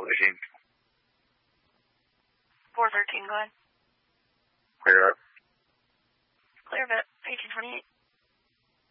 machine. 413, go ahead. Clear up. Clear of it, 1828.